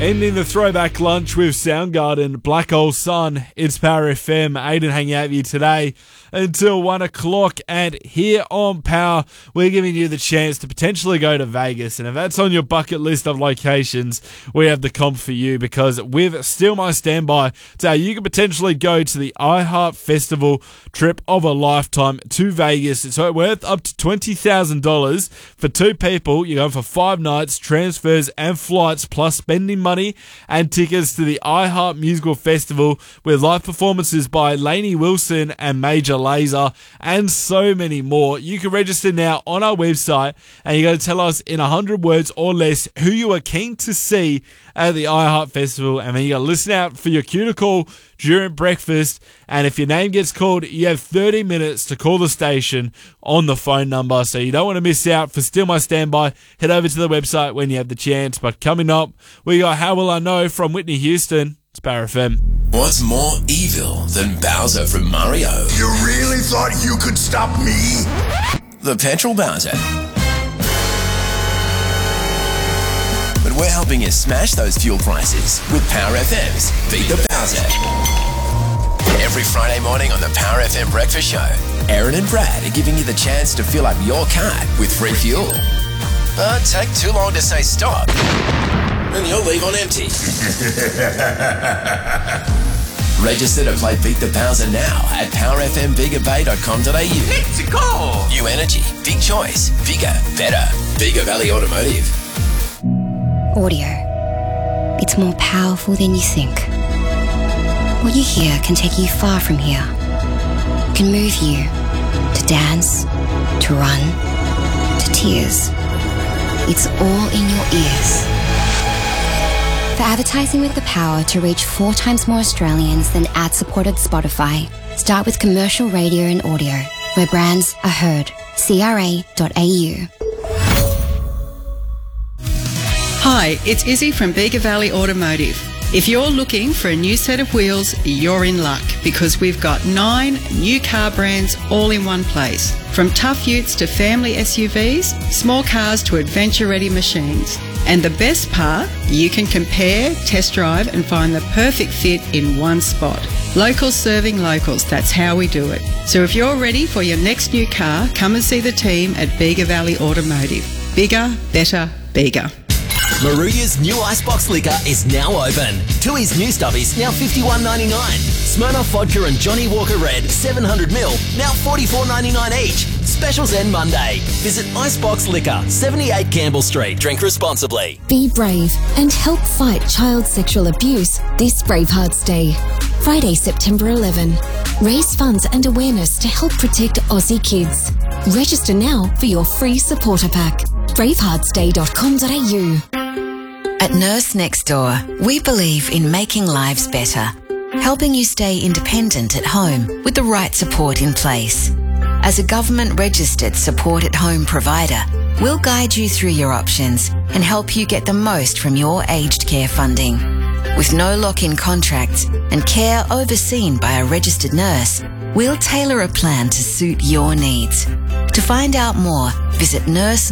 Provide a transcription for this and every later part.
Ending the throwback lunch with Soundgarden, Black Hole Sun. It's Power FM. Aiden hanging out with you today until 1 o'clock. And here on Power, we're giving you the chance to potentially go to Vegas. And if that's on your bucket list of locations, we have the comp for you, because with Still My Standby today, you can potentially go to the iHeart Festival trip of a lifetime to Vegas. It's worth up to $20,000 for two people. You're going for 5 nights, transfers and flights, plus spending money and tickets to the iHeart Musical Festival with live performances by Lainey Wilson and Major Lazer and so many more. You can register now on our website, and you got to tell us in 100 words or less who you are keen to see at the iHeart Festival, and then you got to listen out for your cue to call during breakfast. And if your name gets called, you have 30 minutes to call the station on the phone number, so you don't want to miss out. For Still My Standby, head over to the website when you have the chance. But coming up, we got How Will I Know from Whitney Houston. It's Power FM. What's more evil than Bowser from Mario? You really thought you could stop me? The Petrol Bowser. But we're helping you smash those fuel prices with Power FM's Beat the Bowser. Every Friday morning on the Power FM Breakfast Show, Aaron and Brad are giving you the chance to fill up your car with free fuel. But take too long to say stop, and you'll leave on empty. Register to play Beat the Bowser now at powerfmbigabay.com.au. Let's go! New energy, big choice, bigger, better. Bigger Valley Automotive. Audio. It's more powerful than you think. What you hear can take you far from here. It can move you to dance, to run, to tears. It's all in your ears. For advertising with the power to reach 4 times more Australians than ad-supported Spotify, start with commercial radio and audio, where brands are heard. CRA.au. Hi, it's Izzy from Bega Valley Automotive. If you're looking for a new set of wheels, you're in luck, because we've got 9 new car brands all in one place. From tough utes to family SUVs, small cars to adventure-ready machines. And the best part, you can compare, test drive and find the perfect fit in one spot. Locals serving locals, that's how we do it. So if you're ready for your next new car, come and see the team at Bega Valley Automotive. Bigger, better, bigger. Maruya's new icebox liquor is now open. Tui's new stubbies now $51.99. Smirnoff Vodka and Johnny Walker Red 700ml now $44.99 each. Specials end Monday. Visit Icebox Liquor, 78 Campbell Street. Drink responsibly. Be brave and help fight child sexual abuse this Bravehearts Day. Friday, September 11. Raise funds and awareness to help protect Aussie kids. Register now for your free supporter pack. braveheartsday.com.au. At Nurse Next Door, we believe in making lives better, helping you stay independent at home with the right support in place. As a government-registered support-at-home provider, we'll guide you through your options and help you get the most from your aged care funding. With no lock-in contracts and care overseen by a registered nurse, we'll tailor a plan to suit your needs. To find out more, visit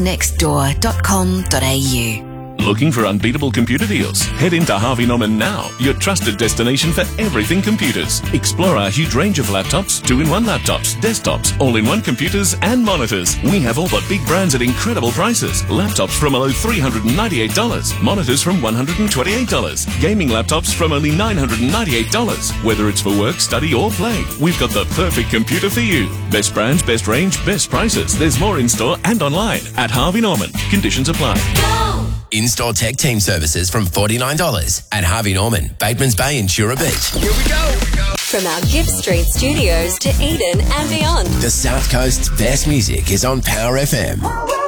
nursenextdoor.com.au. Looking for unbeatable computer deals? Head into Harvey Norman now, your trusted destination for everything computers. Explore our huge range of laptops, 2-in-1 laptops, desktops, all-in-one computers and monitors. We have all the big brands at incredible prices. Laptops from a low $398, monitors from $128, gaming laptops from only $998. Whether it's for work, study or play, we've got the perfect computer for you. Best brands, best range, best prices. There's more in-store and online at Harvey Norman. Conditions apply. Go! In-store tech team services from $49 at Harvey Norman, Batemans Bay and Shura Beach. Here we go. From our Gift Street studios to Eden and beyond. The South Coast's best music is on Power FM.